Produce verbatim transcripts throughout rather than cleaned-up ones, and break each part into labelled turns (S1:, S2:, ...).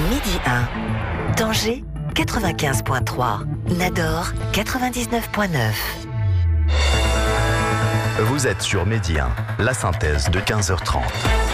S1: Midi un. Tanger, quatre-vingt-quinze virgule trois. Nador, quatre-vingt-dix-neuf virgule neuf.
S2: Vous êtes sur Midi un, la synthèse de quinze heures trente.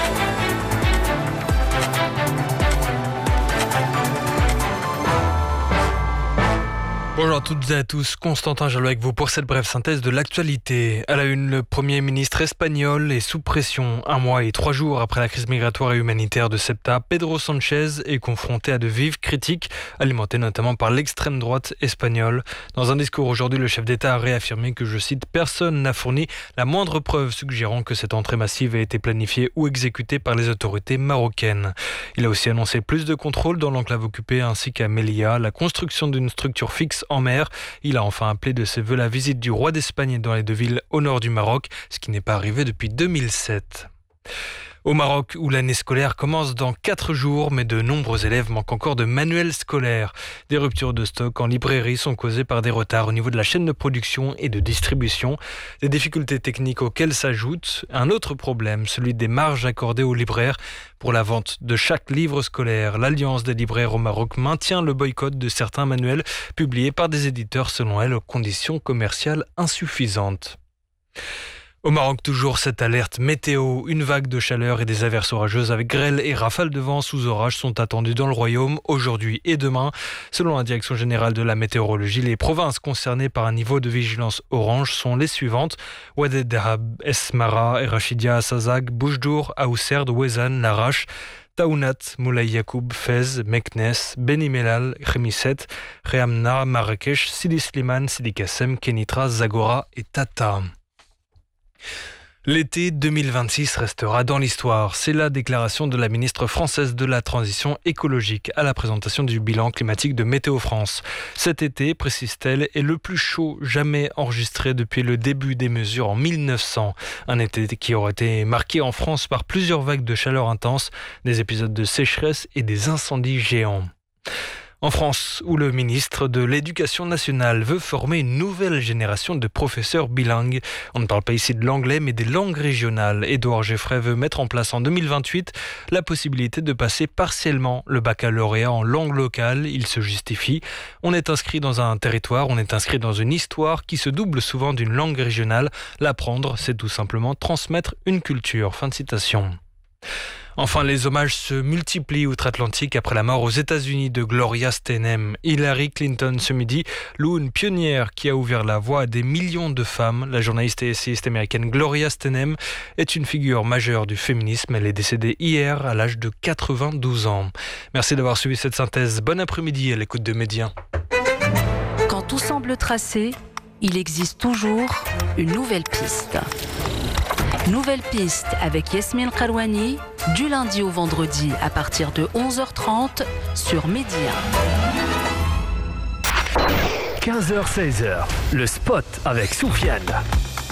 S3: Bonjour à toutes et à tous, Constantin Jalot avec vous pour cette brève synthèse de l'actualité. À la une, le Premier ministre espagnol est sous pression. Un mois et trois jours après la crise migratoire et humanitaire de Ceuta, Pedro Sánchez est confronté à de vives critiques, alimentées notamment par l'extrême droite espagnole. Dans un discours aujourd'hui, le chef d'État a réaffirmé que, je cite, « Personne n'a fourni la moindre preuve suggérant que cette entrée massive a été planifiée ou exécutée par les autorités marocaines ». Il a aussi annoncé plus de contrôles dans l'enclave occupée ainsi qu'à Melilla, la construction d'une structure fixe en mer. Il a enfin appelé de ses vœux la visite du roi d'Espagne dans les deux villes au nord du Maroc, ce qui n'est pas arrivé depuis deux mille sept. Au Maroc, où l'année scolaire commence dans quatre jours, mais de nombreux élèves manquent encore de manuels scolaires. Des ruptures de stock en librairie sont causées par des retards au niveau de la chaîne de production et de distribution. Des difficultés techniques auxquelles s'ajoute un autre problème, celui des marges accordées aux libraires pour la vente de chaque livre scolaire. L'Alliance des libraires au Maroc maintient le boycott de certains manuels publiés par des éditeurs selon elle aux conditions commerciales insuffisantes. Au Maroc, toujours cette alerte météo. Une vague de chaleur et des averses orageuses avec grêle et rafales de vent sous orage sont attendues dans le royaume aujourd'hui et demain. Selon la Direction générale de la météorologie, les provinces concernées par un niveau de vigilance orange sont les suivantes: Ouaded Dahab, Esmara, Rachidia, Sazag, Boujdour, Aousserd, Ouezan, Larache, Taounat, Moulay Yacoub, Fez, Meknes, Beni Mellal, Khemiset, Réamna, Marrakech, Sidi Slimane, Sidi Kassem, Kenitra, Zagora et Tata. L'été deux mille vingt-six restera dans l'histoire. C'est la déclaration de la ministre française de la Transition écologique à la présentation du bilan climatique de Météo France. Cet été, précise-t-elle, est le plus chaud jamais enregistré depuis le début des mesures en mille neuf cents. Un été qui aurait été marqué en France par plusieurs vagues de chaleur intense, des épisodes de sécheresse et des incendies géants. En France, où le ministre de l'Éducation nationale veut former une nouvelle génération de professeurs bilingues. On ne parle pas ici de l'anglais, mais des langues régionales. Édouard Geffray veut mettre en place en deux mille vingt-huit la possibilité de passer partiellement le baccalauréat en langue locale. Il se justifie. On est inscrit dans un territoire, on est inscrit dans une histoire qui se double souvent d'une langue régionale. L'apprendre, c'est tout simplement transmettre une culture. Fin de citation. Enfin, les hommages se multiplient outre-Atlantique après la mort aux États-Unis de Gloria Steinem. Hillary Clinton, ce midi, loue une pionnière qui a ouvert la voie à des millions de femmes. La journaliste et essayiste américaine Gloria Steinem est une figure majeure du féminisme. Elle est décédée hier à l'âge de quatre-vingt-douze ans. Merci d'avoir suivi cette synthèse. Bon après-midi à l'écoute de Midi un.
S4: Quand tout semble tracé, il existe toujours une nouvelle piste. Nouvelle piste avec Yasmine Karouani, du lundi au vendredi à partir de onze heures trente sur Midi un.
S5: quinze heures seize heures, le spot avec Soufiane.